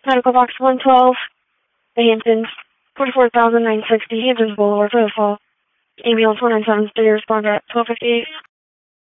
Medical box 112, the Hamptons, 44,960, Hamptons Boulevard, Protocol. Ambulance 197, 3 responder at 1258.